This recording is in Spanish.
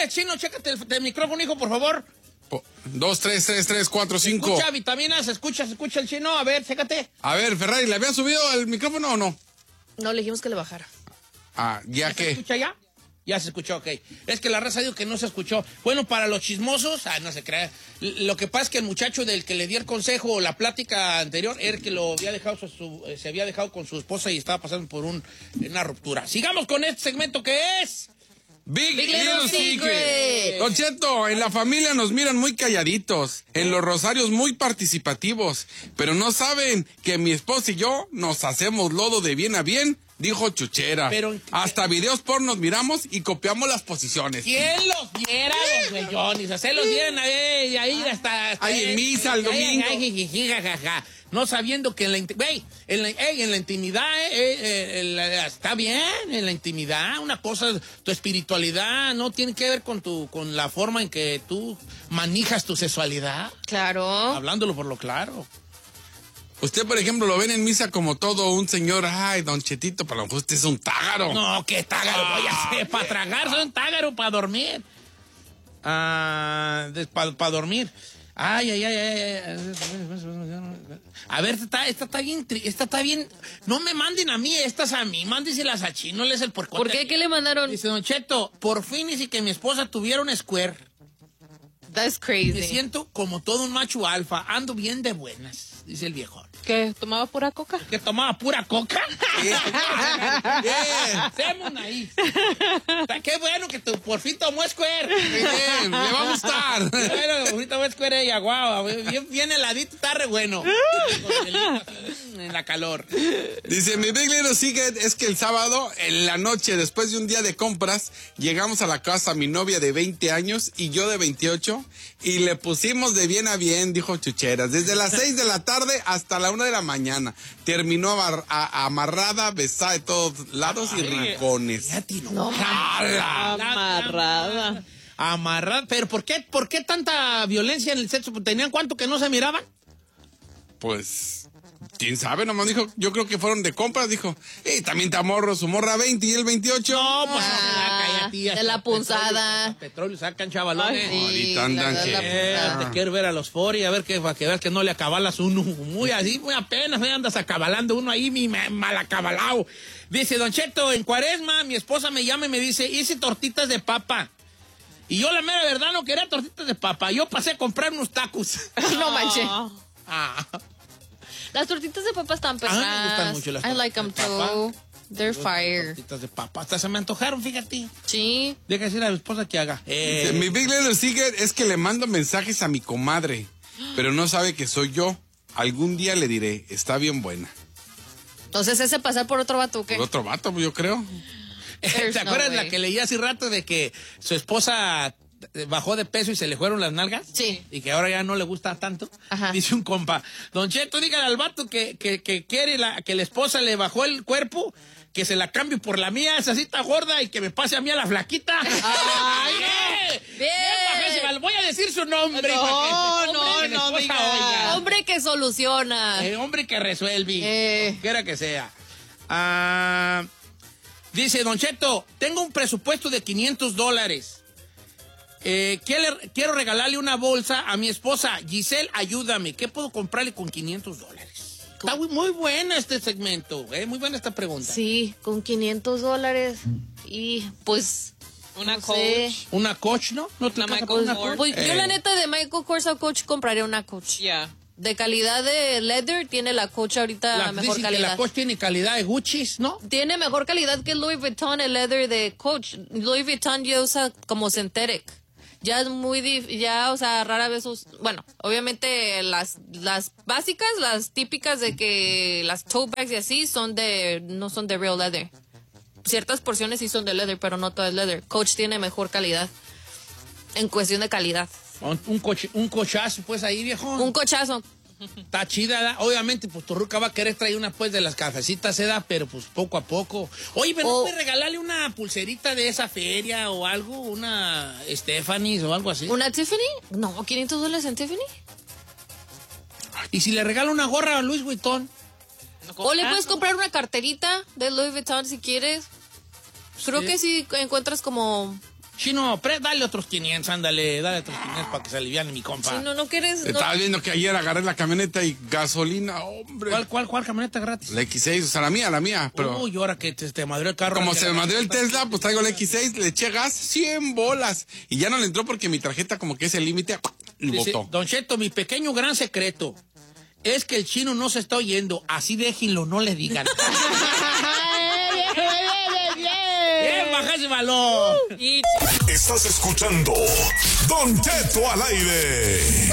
Chino, chécate el micrófono, hijo, por favor. 2, 3, 3, 3, 4, 5. Escucha, vitaminas, escucha el Chino. A ver, chécate. A ver, Ferrari, ¿le habían subido el micrófono o no? No, le dijimos que le bajara. ¿Ya qué? ¿Se escucha ya? Ya se escuchó, ok. Es que la raza dijo que no se escuchó. Bueno, para los chismosos, no se crea. Lo que pasa es que el muchacho del que le di el consejo o la plática anterior era el que lo había dejado se había dejado con su esposa y estaba pasando por una ruptura. Sigamos con este segmento que es... Big Little Secret. Don Cheto, en la familia nos miran muy calladitos, en los rosarios muy participativos, pero no saben que mi esposa y yo nos hacemos lodo de bien a bien, dijo Chuchera. Pero, hasta videos pornos miramos y copiamos las posiciones. ¿Quién los viera, los güeyones? O sea, los vieran ahí hasta ahí en misa el domingo. No sabiendo que en la intimidad, está bien, en la intimidad, una cosa, tu espiritualidad no tiene que ver con la forma en que tú manejas tu sexualidad. Claro. Hablándolo por lo claro. Usted, por ejemplo, lo ven en misa como todo un señor, ay, don Chetito, pero usted es un tágaro. No, ¿qué tágaro voy a hacer? Para tragar, soy un tágaro para dormir. Para dormir. Ay. A ver, esta está bien. No me manden a mí, estas a mí. Mándenselas a Chino, les el porcote. ¿Por qué? ¿Qué le mandaron? Dice, Don Cheto, por fin hice que mi esposa tuviera un square. That's crazy. Me siento como todo un macho alfa. Ando bien de buenas, dice el viejo. ¿Qué? ¿Tomaba pura coca? ¿Que tomaba pura coca? Bien. Ahí. Qué bueno que tú por fin tomó Square. Bien, le va a gustar. Qué bueno, por fin tomó Square ella, guau. Bien heladito, está re bueno. En la calor. Dice, mi Big Little Secret es que el sábado, en la noche, después de un día de compras, llegamos a la casa mi novia de 20 años y yo de 28 y le pusimos de bien a bien, dijo Chucheras, desde las 6 de la tarde hasta la 1 de la mañana. Terminó amarrada, besada de todos lados y rincones. No, amarrada. Amarrada. ¿Pero por qué tanta violencia en el sexo? ¿Tenían cuánto que no se miraban? Pues, quién sabe, nomás dijo, yo creo que fueron de compras, dijo, también te amorro, su morra 20 y el 28. No, pues cállate. De la punzada. Petróleo sacan chavalones. Sí, ahorita andan te quiero ver a los 40, a ver para que veas que no le acabalas uno. Muy apenas andas acabalando uno ahí, mi mal acabalado. Dice, Don Cheto, en Cuaresma, mi esposa me llama y me dice, hice tortitas de papa. Y yo la mera verdad no quería tortitas de papa. Yo pasé a comprar unos tacos. No manches. Las tortitas de papa están pesadas. me gustan mucho las I like them too. They're fire. Tortitas de papa. Hasta se me antojaron, fíjate. Sí. Deja decir a mi esposa que haga. Mi Big Little Secret es que le mando mensajes a mi comadre, pero no sabe que soy yo. Algún día le diré, está bien buena. Entonces, ¿ese pasar por otro vato o qué? Por otro vato, yo creo. ¿Te acuerdas la que leí hace rato de que su esposa bajó de peso y se le fueron las nalgas? Sí. Y que ahora ya no le gusta tanto. Ajá. Dice un compa, Don Cheto, dígale al vato que quiere que la esposa le bajó el cuerpo, que se la cambie por la mía, esa cita gorda, y que me pase a mí a la flaquita. ¡Ay, bien! Voy a decir su nombre. No, diga. Hombre que soluciona. Hombre que resuelve. Quiera que sea. Dice, Don Cheto, tengo un presupuesto de $500. Quiero regalarle una bolsa a mi esposa. Giselle, ayúdame. ¿Qué puedo comprarle con $500? Está muy buena este segmento. Muy buena esta pregunta. Sí, con $500. Y pues... Una Coach. ¿Una Coach, no? ¿No te Michael una Kors. Coach? Yo la neta de Michael Kors o Coach compraría una Coach. Yeah. De calidad de leather tiene la Coach ahorita mejor dicen calidad. que la Coach tiene calidad de Gucci, ¿no? Tiene mejor calidad que Louis Vuitton el leather de Coach. Louis Vuitton ya usa como synthetic. Ya es o sea, rara vez bueno, obviamente las básicas, las típicas de que las tote bags y así no son de real leather. Ciertas porciones sí son de leather, pero no todo es leather. Coach tiene mejor calidad en cuestión de calidad. Un cochazo, pues, ahí, viejo. Un cochazo. Está chida, ¿da? Obviamente, pues, tu ruca va a querer traer una, pues, de las cafecitas, ¿da? Pero, pues, poco a poco. Oye, pero ¿no puedes regalarle una pulserita de esa feria o algo? Una Stephanie's o algo así. ¿Una Tiffany? No, $500 en Tiffany. ¿Y si le regalo una gorra a Louis Vuitton? O le puedes comprar una carterita de Louis Vuitton si quieres. Creo que sí encuentras como Chino, dale otros 500, ándale, dale otros 500 para que se aliviane mi compa. Chino, no quieres... No. Estaba viendo que ayer agarré la camioneta y gasolina, hombre. ¿Cuál camioneta gratis? La X6, o sea, la mía, pero... Uy, ahora que te madrió el carro. Como se me madrió el Tesla, pues traigo la X6, le eché gas, 100 bolas. Y ya no le entró porque mi tarjeta como que es el límite, y Dice, botó. Don Cheto, mi pequeño gran secreto es que el Chino no se está oyendo, así déjenlo, no le digan. ¡Bien, baja ese balón! Estás escuchando Don Cheto al aire.